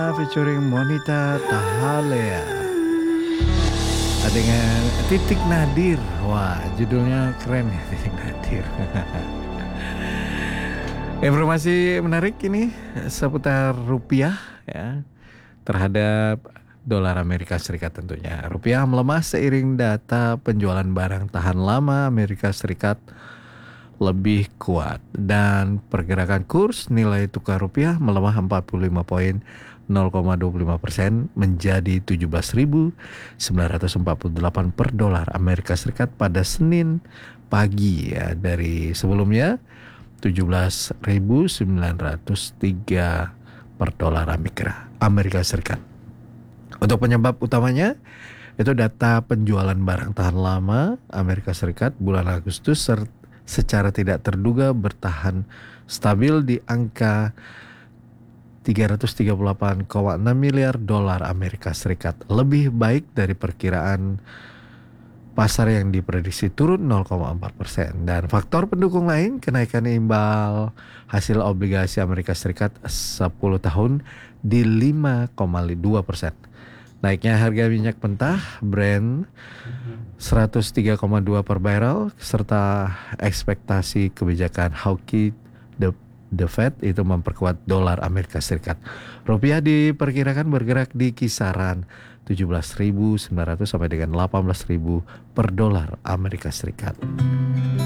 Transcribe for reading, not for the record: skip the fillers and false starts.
featuring Monita Tahalea dengan Titik Nadir. Wah, judulnya keren ya, Titik Nadir. Informasi menarik ini seputar rupiah ya terhadap dolar Amerika Serikat tentunya. Rupiah melemah seiring data penjualan barang tahan lama Amerika Serikat lebih kuat dan pergerakan kurs nilai tukar rupiah melemah 45 poin 0,25% menjadi 17.948 per dolar Amerika Serikat pada Senin pagi ya, dari sebelumnya 17.903 per dolar Amerika Serikat. Untuk penyebab utamanya itu data penjualan barang tahan lama Amerika Serikat bulan Agustus secara tidak terduga bertahan stabil di angka 338,6 miliar dolar Amerika Serikat, lebih baik dari perkiraan pasar yang diprediksi turun 0,4%. Dan faktor pendukung lain, kenaikan imbal hasil obligasi Amerika Serikat 10 tahun di 5,2%. Naiknya harga minyak mentah Brent 103,2 per barrel serta ekspektasi kebijakan hawkish the Fed itu memperkuat dolar Amerika Serikat. Rupiah diperkirakan bergerak di kisaran 17.900 sampai dengan 18.000 per dolar Amerika Serikat.